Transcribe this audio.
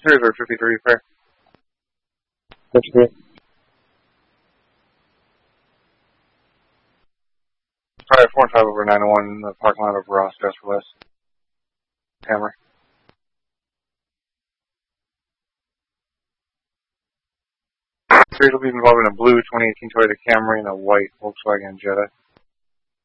Series or 53 repair. 53. Probably 4 and 5 over 901 in the parking lot of Ross, Jasper West. Hammer. Series will be involved in a blue 2018 Toyota Camry and a white Volkswagen Jetta.